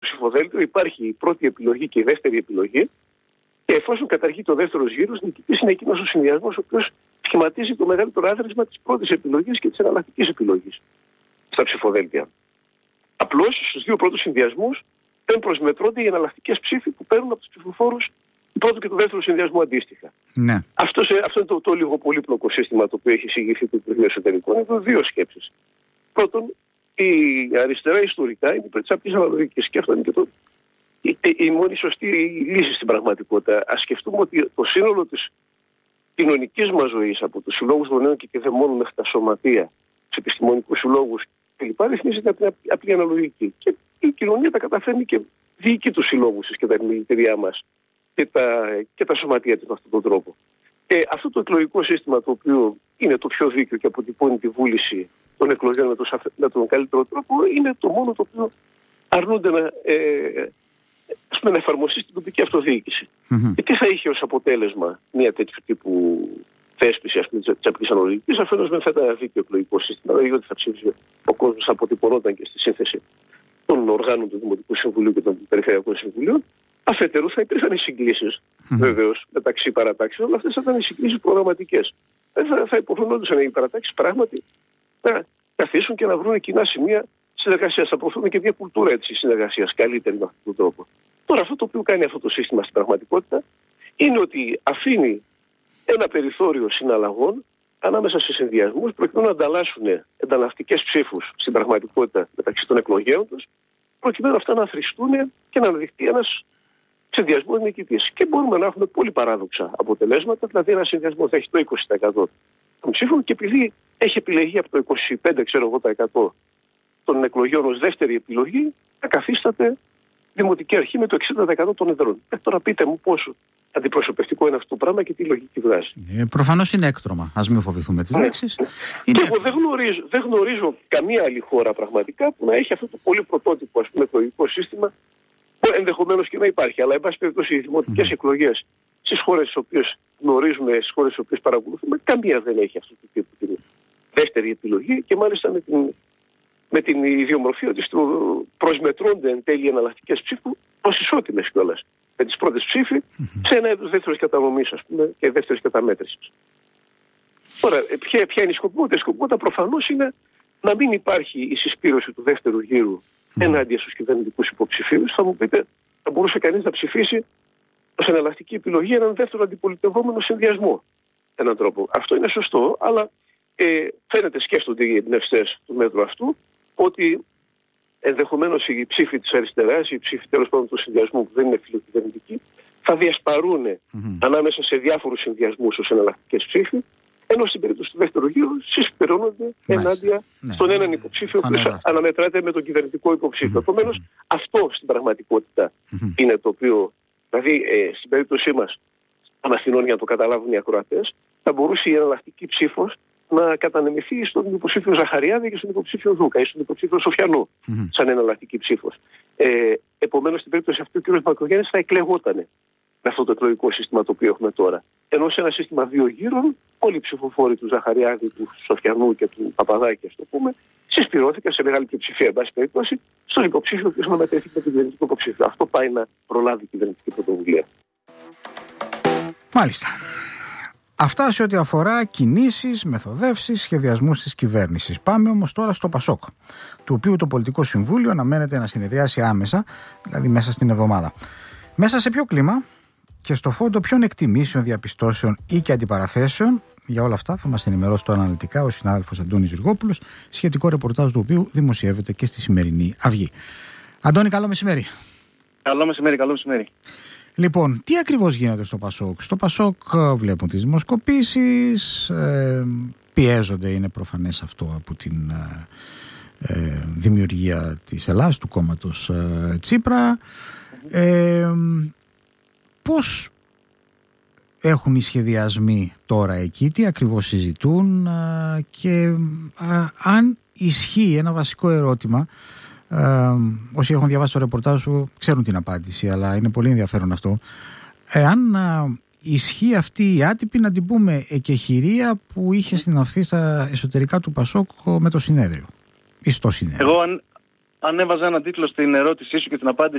ψηφοδέλτιο υπάρχει η πρώτη επιλογή και η δεύτερη επιλογή, και εφόσον καταργεί το δεύτερο γύρο, νικητής είναι εκείνος ο συνδυασμός ο οποίος σχηματίζει το μεγαλύτερο άδρασμα της πρώτης επιλογής και της εναλλακτικής επιλογής στα ψηφοδέλτια. Απλώς στους δύο πρώτους συνδυασμούς δεν προσμετρώνται οι εναλλακτικές ψήφοι που παίρνουν από τους ψηφοφόρους του πρώτου και του δεύτερου συνδυασμού αντίστοιχα. Ναι. Αυτό είναι το λίγο πολύπλοκο σύστημα το οποίο έχει εισηγηθεί το Υπουργείο Εσωτερικών. Εδώ δύο σκέψεις. Πρώτον, η αριστερά ιστορικά είναι υπέρ της απλής αναλογικής, και αυτό είναι και η μόνη σωστή λύση στην πραγματικότητα. Ας σκεφτούμε ότι το σύνολο της κοινωνικής μας ζωής, από τους συλλόγους γονέων και κηδεμόνων μέχρι τα σωματεία, τους επιστημονικούς συλλόγους κλπ., ρυθμίζεται από την απλή αναλογική. Και η κοινωνία τα καταφέρνει και διοικεί τους συλλόγους της και τα επιμελητήριά μας και τα σωματεία της με αυτόν τον τρόπο. Αυτό το εκλογικό σύστημα, το οποίο είναι το πιο δίκαιο και αποτυπώνει τη βούληση των εκλογών με τον καλύτερο τρόπο, είναι το μόνο το οποίο αρνούνται να εφαρμοστεί στην τοπική αυτοδιοίκηση. Και τι θα είχε ως αποτέλεσμα μια τέτοιου τύπου θέσπιση της απλής αναλογικής? Αφενός δεν θα ήταν ένα δίκαιο εκλογικό σύστημα, δηλαδή ότι θα ψήφισε ο κόσμος, αποτυπωνόταν και στη σύνθεση των οργάνων του Δημοτικού Συμβουλίου και των Περιφερειακών Συμβουλίων. Αφετέρου θα υπήρχαν οι συγκλήσεις, βεβαίως, μεταξύ παρατάξεων, αλλά αυτές θα ήταν οι συγκλήσεις προγραμματικές. Θα υποχρεωνόντουσαν οι παρατάξεις πράγματι να καθίσουν και να βρουν κοινά σημεία συνεργασίας. Θα προωθούμε και μια κουλτούρα της συνεργασίας καλύτερη με αυτόν τον τρόπο. Τώρα, αυτό το οποίο κάνει αυτό το σύστημα στην πραγματικότητα είναι ότι αφήνει ένα περιθώριο συναλλαγών ανάμεσα σε συνδυασμούς, προκειμένου να ανταλλάσσουν ενταλλακτικές ψήφους στην πραγματικότητα μεταξύ των εκλογέων τους, προκειμένου αυτά να θρηστούν και να αναδειχθεί ένας συνδυασμός νικητής. Και μπορούμε να έχουμε πολύ παράδοξα αποτελέσματα, δηλαδή ένα συνδυασμό θα έχει το 20% των ψήφων, και επειδή έχει επιλεγεί από το 25% των εκλογέων ως δεύτερη επιλογή, θα καθίσταται δημοτική αρχή με το 60% των εδρών. Τώρα πείτε μου πόσο αντιπροσωπευτικό είναι αυτό το πράγμα και τι λογική βγάζει. Προφανώς είναι έκτρωμα. Ας μην φοβηθούμε τις λέξεις. Και εγώ δεν γνωρίζω καμία άλλη χώρα πραγματικά που να έχει αυτό το πολύ πρωτότυπο εκλογικό σύστημα, που ενδεχομένως και να υπάρχει. Αλλά εν πάση περιπτώσει οι δημοτικές εκλογές στις χώρες τις οποίες γνωρίζουμε, στις χώρες τις οποίες παρακολουθούμε, καμία δεν έχει αυτό το τύπο την δεύτερη επιλογή, και μάλιστα με την ιδιομορφία ότι προσμετρώνται εν τέλει εναλλακτικές ψήφου ως ισότιμες κιόλας με τις πρώτες ψήφοι σε ένα είδος δεύτερης κατανομής, ας πούμε, και δεύτερης καταμέτρησης. Τώρα, ποια είναι η σκοπιμότητα? Η σκοπιμότητα προφανώς είναι να μην υπάρχει η συσπήρωση του δεύτερου γύρου ενάντια στους κυβερνητικούς υποψηφίους. Θα μου πείτε, θα μπορούσε κανείς να ψηφίσει ως εναλλακτική επιλογή έναν δεύτερο αντιπολιτευόμενο συνδυασμό. Έναν τρόπο. Αυτό είναι σωστό, αλλά φαίνεται, σκέφτονται οι εμπνευστές του μέτρου αυτού, ότι ενδεχομένως οι ψήφοι της αριστεράς, οι ψήφοι τέλος πάντων του συνδυασμού που δεν είναι φιλοκυβερνητικοί, θα διασπαρούν ανάμεσα σε διάφορους συνδυασμούς ως εναλλακτικές ψήφοι, ενώ στην περίπτωση του δεύτερου γύρου συσπηρώνονται ενάντια στον έναν υποψήφιο που αναμετράται με τον κυβερνητικό υποψήφιο. Επομένως, αυτό στην πραγματικότητα είναι το οποίο, δηλαδή στην περίπτωσή μας, των Αθηνών, για να το καταλάβουν οι ακροατές, θα μπορούσε η εναλλακτική ψήφος να κατανεμηθεί στον υποψήφιο Ζαχαριάδη και στον υποψήφιο Δούκα ή στον υποψήφιο Σοφιανού, σαν εναλλακτική ψήφος. Επομένως, στην περίπτωση αυτή, ο κ. Μακρογιάννης θα εκλεγόταν με αυτό το εκλογικό σύστημα το οποίο έχουμε τώρα. Ενώ σε ένα σύστημα δύο γύρων, όλοι οι ψηφοφόροι του Ζαχαριάδη, του Σοφιανού και του Παπαδάκη, ας το πούμε, συσπηρώθηκαν σε μεγάλη πλειοψηφία, εν πάση περιπτώσει, στον υποψήφιο ο οποίος αναμετρήθηκε με τον κυβερνητικό υποψήφιο. Αυτό πάει να προλάβει η κυβερνητική πρωτοβουλία. Μάλιστα. Αυτά σε ό,τι αφορά κινήσεις, μεθοδεύσεις, σχεδιασμούς της κυβέρνησης. Πάμε όμως τώρα στο ΠΑΣΟΚ, του οποίου το Πολιτικό Συμβούλιο αναμένεται να συνεδριάσει άμεσα, δηλαδή μέσα στην εβδομάδα. Μέσα σε ποιο κλίμα και στο φόντο ποιων εκτιμήσεων, διαπιστώσεων ή και αντιπαραθέσεων, για όλα αυτά θα μας ενημερώσει τώρα αναλυτικά ο συνάδελφος Αντώνης Ζυργόπουλος, σχετικό ρεπορτάζ του οποίου δημοσιεύεται και στη σημερινή Αυγή. Αντώνη, καλό μεσημέρι. Καλό μεσημέρι. Λοιπόν, τι ακριβώς γίνεται στο ΠΑΣΟΚ? Στο ΠΑΣΟΚ βλέπουν τις δημοσκοπήσεις, πιέζονται, είναι προφανές αυτό, από την δημιουργία της Ελλάδας, του κόμματος Τσίπρα. Πώς έχουν οι σχεδιασμοί τώρα εκεί, τι ακριβώς συζητούν, και αν ισχύει ένα βασικό ερώτημα. Όσοι έχουν διαβάσει το ρεπορτάζ σου ξέρουν την απάντηση, αλλά είναι πολύ ενδιαφέρον αυτό. Εάν ισχύει αυτή η άτυπη, να την πούμε, εκεχηρία που είχε συναυθεί στα εσωτερικά του ΠΑΣΟΚ με το συνέδριο ή στο συνέδριο. Εγώ αν έβαζα έναν τίτλο στην ερώτησή σου και την απάντηση